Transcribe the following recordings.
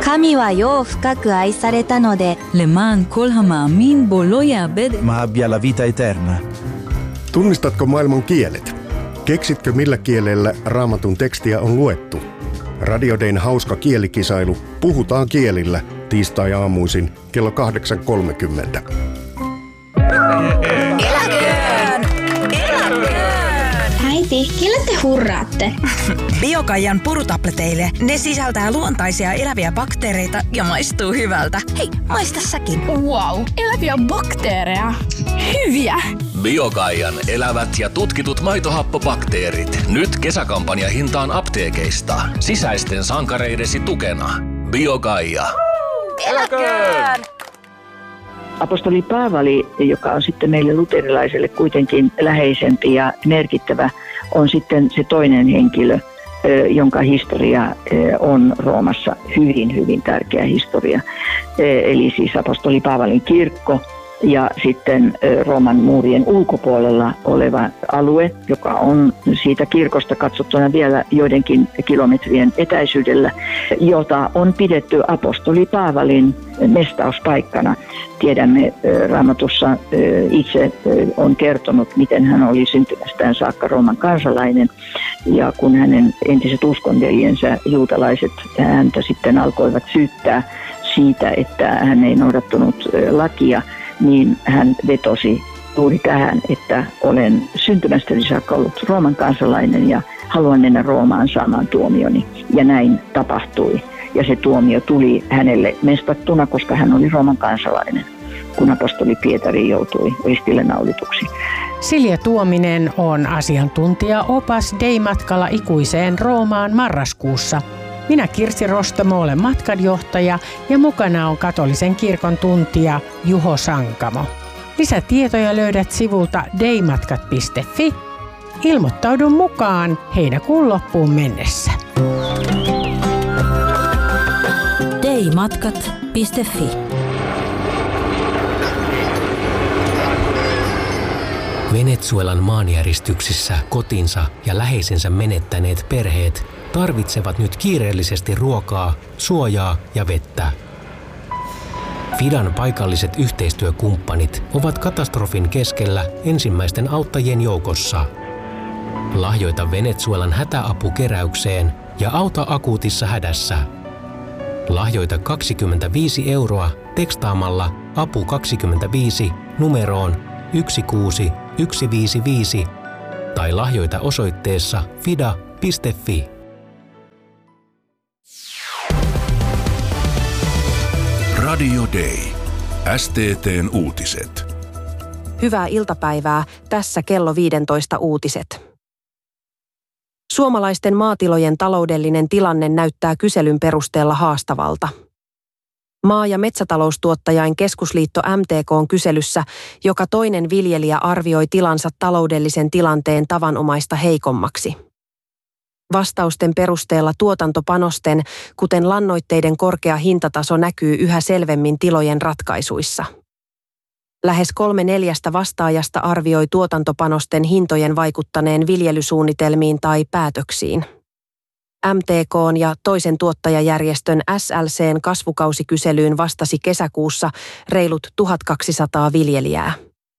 神は世を深く愛されたので למען כל המאמין בו לא יאבד ma abbia la vita eterna. Tunnistatko maailman kielet? Keksitkö millä kielellä Raamatun tekstiä on luettu? Radio Dayn hauska kielikisailu Puhutaan kielillä tiistai-aamuisin kello 8.30. Äiti, kelle te hurraatte? Biokaijan purutableteille. Ne sisältää luontaisia eläviä bakteereita ja maistuu hyvältä. Hei, maista säkin. Wow, eläviä bakteereja. Hyviä! Biokaijan elävät ja tutkitut maitohappobakteerit. Nyt kesäkampanjahintaan apteekeista. Sisäisten sankareidesi tukena. Biokaija. Eläköön! Apostoli Paavali, joka on sitten meille luterilaiselle kuitenkin läheisempi ja merkittävä, on sitten se toinen henkilö, jonka historia on Roomassa hyvin, hyvin tärkeä historia. Eli siis apostoli Paavalin kirkko ja sitten Rooman muurien ulkopuolella oleva alue, joka on siitä kirkosta katsottuna vielä joidenkin kilometrien etäisyydellä, jota on pidetty apostoli Paavalin mestauspaikkana. Tiedämme Raamatussa itse on kertonut, miten hän oli syntymästään saakka Rooman kansalainen. Ja kun hänen entiset uskonveljensä juutalaiset häntä sitten alkoivat syyttää siitä, että hän ei noudattanut lakia, niin hän vetosi juuri tähän, että olen syntymästäni saakka ollut Rooman kansalainen ja haluan mennä Roomaan saamaan tuomioni. Ja näin tapahtui. Ja se tuomio tuli hänelle mestattuna, koska hän oli Rooman kansalainen, kun apostoli Pietari joutui ristille naulituksi. Silja Tuominen on asiantuntija-opas Day-matkalla ikuiseen Roomaan marraskuussa. Minä Kirsi Rostamo olen matkanjohtaja ja mukana on katolisen kirkon tuntija Juho Sankamo. Lisätietoja löydät sivulta daymatkat.fi. Ilmoittaudu mukaan heinäkuun loppuun mennessä. daymatkat.fi. Venezuelan maanjäristyksissä kotinsa ja läheisensä menettäneet perheet tarvitsevat nyt kiireellisesti ruokaa, suojaa ja vettä. FIDAn paikalliset yhteistyökumppanit ovat katastrofin keskellä ensimmäisten auttajien joukossa. Lahjoita Venezuelan hätäapukeräykseen ja auta akuutissa hädässä. Lahjoita 25 € tekstaamalla apu 25 numeroon 16155 tai lahjoita osoitteessa fida.fi. Radio Day. STT:n uutiset. Hyvää iltapäivää, tässä kello 15 uutiset. Suomalaisten maatilojen taloudellinen tilanne näyttää kyselyn perusteella haastavalta. Maa- ja metsätaloustuottajain keskusliitto MTK:n kyselyssä joka toinen viljelijä arvioi tilansa taloudellisen tilanteen tavanomaista heikommaksi. Vastausten perusteella tuotantopanosten, kuten lannoitteiden korkea hintataso näkyy yhä selvemmin tilojen ratkaisuissa. Lähes 3/4 vastaajasta arvioi tuotantopanosten hintojen vaikuttaneen viljelysuunnitelmiin tai päätöksiin. MTK:n ja toisen tuottajajärjestön SLC:n kasvukausikyselyyn vastasi kesäkuussa reilut 1200 viljelijää.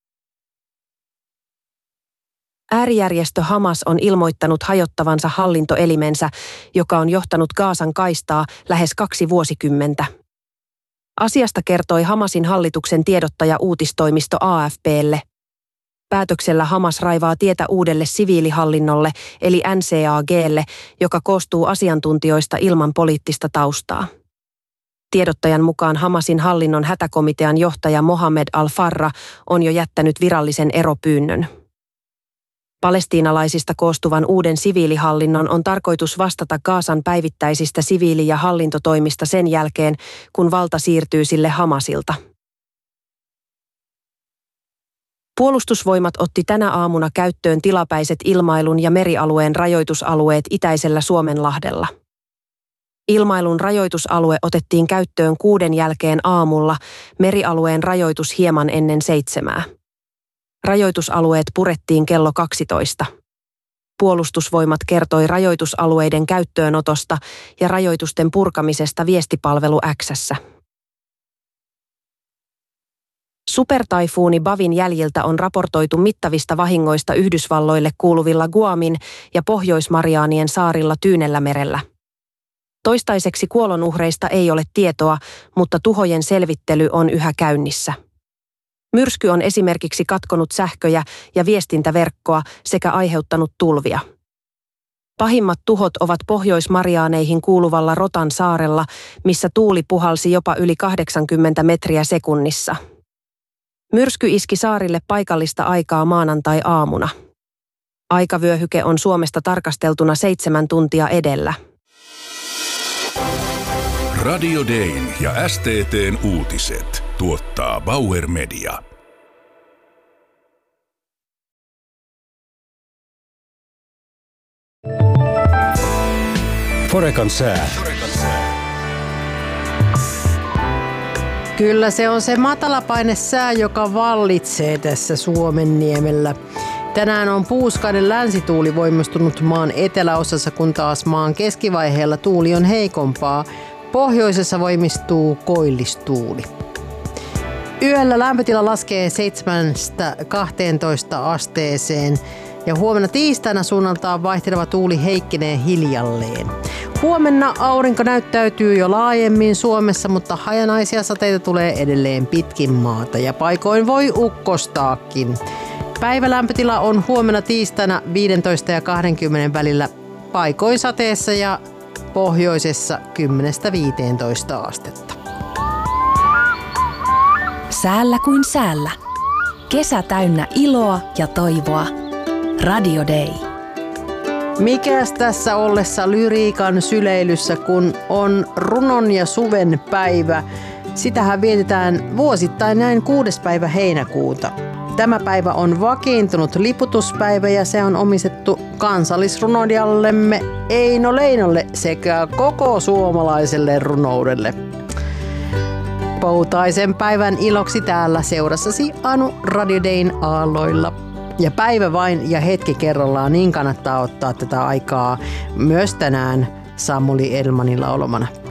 Äärijärjestö Hamas on ilmoittanut hajottavansa hallintoelimensä, joka on johtanut Gazan kaistaa lähes 2 vuosikymmentä. Asiasta kertoi Hamasin hallituksen tiedottaja uutistoimisto AFP:lle. Päätöksellä Hamas raivaa tietä uudelle siviilihallinnolle eli NCAG:lle, joka koostuu asiantuntijoista ilman poliittista taustaa. Tiedottajan mukaan Hamasin hallinnon hätäkomitean johtaja Mohammed al-Farra on jo jättänyt virallisen eropyynnön. Palestiinalaisista koostuvan uuden siviilihallinnon on tarkoitus vastata Gazan päivittäisistä siviili- ja hallintotoimista sen jälkeen, kun valta siirtyy sille Hamasilta. Puolustusvoimat otti tänä aamuna käyttöön tilapäiset ilmailun ja merialueen rajoitusalueet itäisellä Suomenlahdella. Ilmailun rajoitusalue otettiin käyttöön 6 jälkeen aamulla, merialueen rajoitus hieman ennen 7. Rajoitusalueet purettiin kello 12. Puolustusvoimat kertoi rajoitusalueiden käyttöönotosta ja rajoitusten purkamisesta viestipalvelu X:ssä. Supertaifuuni Bavin jäljiltä on raportoitu mittavista vahingoista Yhdysvalloille kuuluvilla Guamin ja Pohjois-Mariaanien saarilla Tyynellämerellä. Toistaiseksi kuolonuhreista ei ole tietoa, mutta tuhojen selvittely on yhä käynnissä. Myrsky on esimerkiksi katkonut sähköjä ja viestintäverkkoa sekä aiheuttanut tulvia. Pahimmat tuhot ovat Pohjois-Mariaaneihin kuuluvalla Rotan saarella, missä tuuli puhalsi jopa yli 80 metriä sekunnissa. Myrsky iski saarille paikallista aikaa maanantai-aamuna. Aikavyöhyke on Suomesta tarkasteltuna 7 tuntia edellä. Radio Dayn ja STT:n uutiset tuottaa Bauer Media. Forekan sää. Kyllä se on se matalapainesää, joka vallitsee tässä Suomenniemellä. Tänään on puuskainen länsituuli voimistunut maan eteläosassa, kun taas maan keskivaiheella tuuli on heikompaa. Pohjoisessa voimistuu koillistuuli. Yöllä lämpötila laskee 7–12 asteeseen ja huomenna tiistaina suunnaltaan vaihteleva tuuli heikkenee hiljalleen. Huomenna aurinko näyttäytyy jo laajemmin Suomessa, mutta hajanaisia sateita tulee edelleen pitkin maata ja paikoin voi ukkostaakin. Päivälämpötila on huomenna tiistaina 15 ja 20 välillä, paikoin sateessa ja pohjoisessa 10–15 astetta. Säällä kuin säällä. Kesä täynnä iloa ja toivoa. Radio Day. Mikäs tässä ollessa lyriikan syleilyssä, kun on runon ja suven päivä? Sitähän vietetään vuosittain näin 6. päivä heinäkuuta. Tämä päivä on vakiintunut liputuspäivä ja se on omistettu kansallisrunoilijalle Eino Leinolle sekä koko suomalaiselle runoudelle. Poutaisen päivän iloksi täällä seurassasi Anu Radio Dayn aalloilla. Ja päivä vain ja hetki kerrallaan, niin kannattaa ottaa tätä aikaa myös tänään Samuli Elmanin laulamana.